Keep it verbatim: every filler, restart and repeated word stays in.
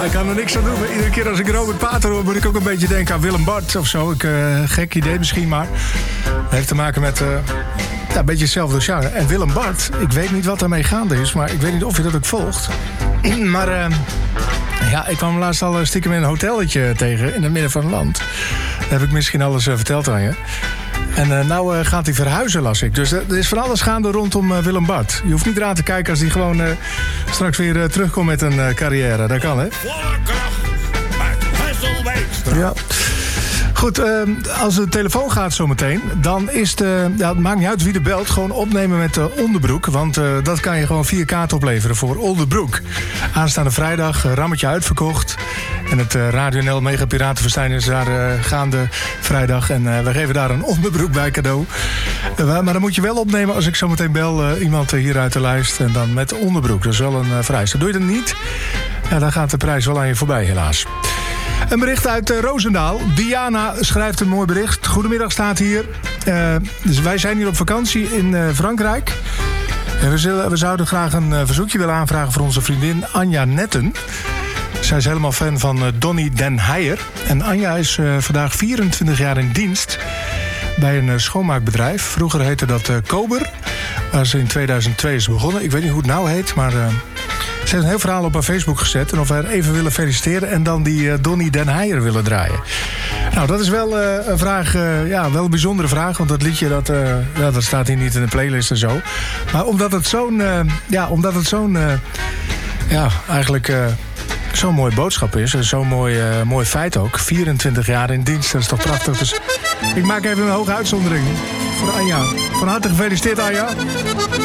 ik kan er niks aan doen. Maar iedere keer als ik Robert Pater hoor, moet ik ook een beetje denken aan Willem Bart of zo. Ik, uh, gek idee misschien, maar het heeft te maken met uh, ja, een beetje hetzelfde genre. En Willem Bart, ik weet niet wat daarmee gaande is, maar ik weet niet of je dat ook volgt. Maar uh, ja, ik kwam laatst al stiekem in een hotelletje tegen in het midden van het land. Dat heb ik misschien alles uh, verteld aan je. En uh, nou uh, gaat hij verhuizen, las ik. Dus uh, er is van alles gaande rondom uh, Willem Bart. Je hoeft niet eraan te kijken als hij gewoon uh, straks weer uh, terugkomt met een uh, carrière. Dat kan, hè? Volle kracht uit Hesselwijkstra. Ja. Goed, uh, als de telefoon gaat zometeen, dan is de... Ja, het maakt niet uit wie de belt. Gewoon opnemen met de Onderbroek. Want uh, dat kan je gewoon vier kaarten opleveren voor Onderbroek. Aanstaande vrijdag, uh, rammetje uitverkocht. En het uh, Radio N L Mega Piratenfestijn is daar uh, gaande vrijdag. En uh, we geven daar een Onderbroek bij cadeau. Uh, maar dan moet je wel opnemen als ik zometeen bel uh, iemand uh, hier uit de lijst. En dan met Onderbroek. Dat is wel een uh, vereiste. Doe je dat niet? Ja, dan gaat de prijs wel aan je voorbij, helaas. Een bericht uit uh, Roosendaal. Diana schrijft een mooi bericht. Goedemiddag staat hier. Uh, dus wij zijn hier op vakantie in uh, Frankrijk. En we, zullen, we zouden graag een uh, verzoekje willen aanvragen voor onze vriendin Anja Netten. Zij is helemaal fan van uh, Donny Den Heijer. En Anja is uh, vandaag vierentwintig jaar in dienst bij een uh, schoonmaakbedrijf. Vroeger heette dat uh, Kober, waar ze in tweeduizend twee is begonnen. Ik weet niet hoe het nou heet, maar... Uh, Ze heeft een heel verhaal op haar Facebook gezet. En of we haar even willen feliciteren. En dan die uh, Donny Den Heijer willen draaien. Nou, dat is wel uh, een vraag. Uh, ja, wel een bijzondere vraag. Want dat liedje, dat, uh, ja, dat staat hier niet in de playlist en zo. Maar omdat het zo'n... Uh, ja, omdat het zo'n... Uh, ja, eigenlijk... Uh, zo'n mooie boodschap is. En zo'n mooi, uh, mooi feit ook. vierentwintig jaar in dienst. Dat is toch prachtig. Dus ik maak even een hoge uitzondering voor Anja. Van harte gefeliciteerd, Anja.